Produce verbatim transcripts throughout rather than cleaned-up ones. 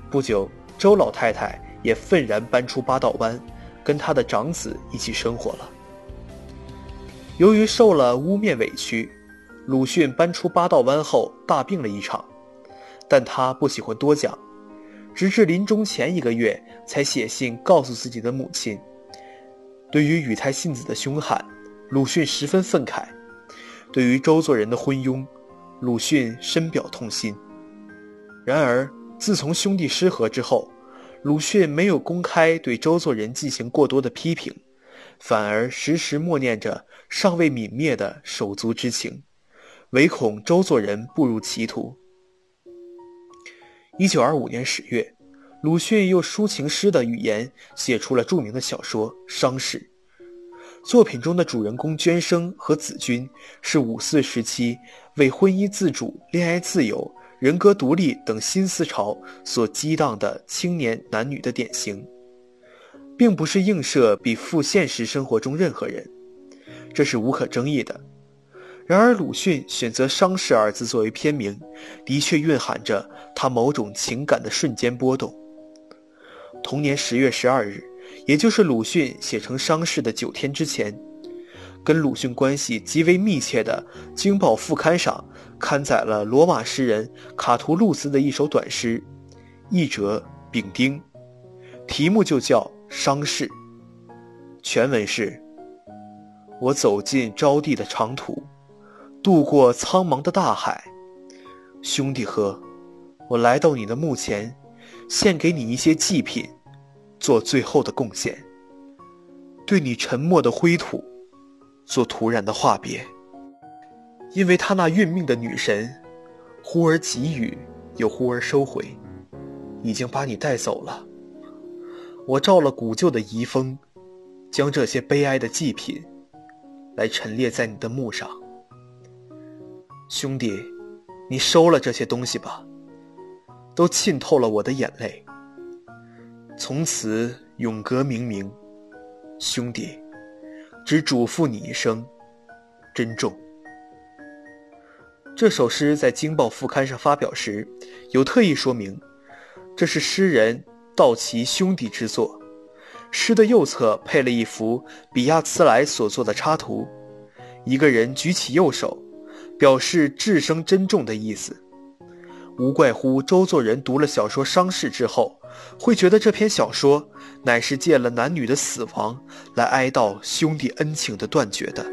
不久，周老太太也愤然搬出八道湾，跟她的长子一起生活了。由于受了污蔑委屈，鲁迅搬出八道湾后大病了一场，但他不喜欢多讲，直至临终前一个月才写信告诉自己的母亲。对于宇太信子的凶悍，鲁迅十分愤慨；对于周作人的昏庸，鲁迅深表痛心。然而自从兄弟失和之后，鲁迅没有公开对周作人进行过多的批评，反而时时默念着尚未泯灭的手足之情，唯恐周作人步入歧途。一九二五年十月，鲁迅用抒情诗的语言写出了著名的小说《伤逝》。作品中的主人公娟生和子君是五四时期为婚姻自主、恋爱自由、人格独立等新思潮所激荡的青年男女的典型，并不是映射比附现实生活中任何人，这是无可争议的。然而鲁迅选择伤逝二字作为片名，的确蕴含着他某种情感的瞬间波动。同年十月十二日，也就是鲁迅写成伤逝的九天之前，跟鲁迅关系极为密切的《京报》副刊上刊载了罗马诗人卡图路斯的一首短诗，译者丙丁，题目就叫《伤逝》。全文是：我走进招娣的长途，渡过苍茫的大海，兄弟呵，我来到你的墓前，献给你一些祭品，做最后的贡献，对你沉默的灰土做突然的话别。因为他那运命的女神，忽而给予又忽而收回，已经把你带走了。我照了古旧的遗风，将这些悲哀的祭品来陈列在你的墓上。兄弟，你收了这些东西吧，都浸透了我的眼泪。从此永隔冥冥，兄弟，只嘱咐你一声，珍重。这首诗在《京报》副刊上发表时，有特意说明，这是诗人道其兄弟之作。诗的右侧配了一幅比亚茨莱所作的插图，一个人举起右手，表示至生珍重的意思。无怪乎周作人读了小说《伤逝》之后，会觉得这篇小说乃是借了男女的死亡来哀悼兄弟恩情的断绝的。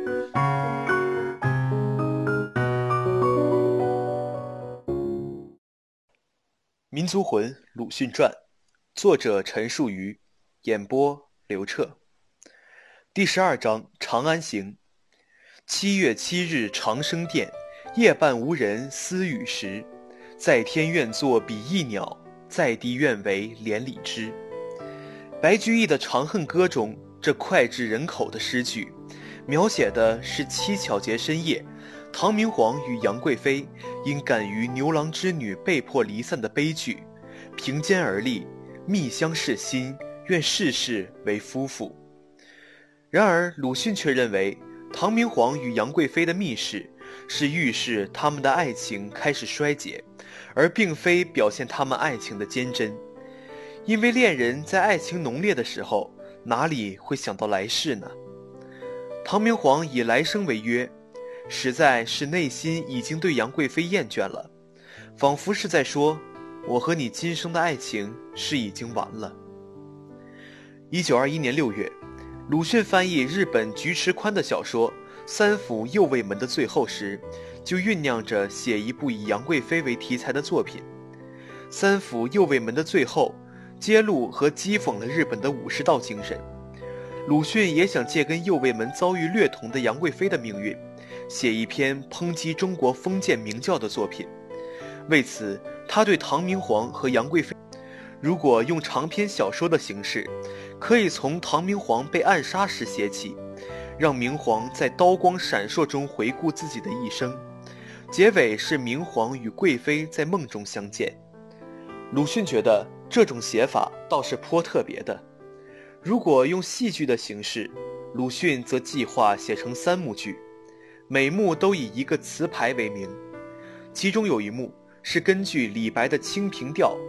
民族魂鲁迅传，作者陈树瑜，演播刘彻。第十二章长安行。七月七日长生殿，夜半无人私语时，在天愿作比翼鸟，在地愿为连理枝。白居易的《长恨歌》中这脍炙人口的诗句，描写的是七巧节深夜，唐明皇与杨贵妃因感于牛郎织女被迫离散的悲剧，凭肩而立，密相视心，愿世世为夫妇。然而鲁迅却认为，唐明皇与杨贵妃的密室是预示他们的爱情开始衰竭，而并非表现他们爱情的坚贞。因为恋人在爱情浓烈的时候，哪里会想到来世呢？唐明皇以来生为约，实在是内心已经对杨贵妃厌倦了，仿佛是在说，我和你今生的爱情是已经完了。一九二一年六月，鲁迅翻译日本菊池宽的小说《三府右卫门》的最后时，就酝酿着写一部以杨贵妃为题材的作品。《三府右卫门》的最后揭露和讥讽了日本的武士道精神。鲁迅也想借跟右卫门遭遇略同的杨贵妃的命运，写一篇抨击中国封建明教的作品。为此，他对唐明皇和杨贵妃，如果用长篇小说的形式，可以从唐明皇被暗杀时写起，让明皇在刀光闪烁中回顾自己的一生，结尾是明皇与贵妃在梦中相见。鲁迅觉得这种写法倒是颇特别的。如果用戏剧的形式，鲁迅则计划写成三幕剧，每幕都以一个词牌为名。其中有一幕是根据李白的《清平调》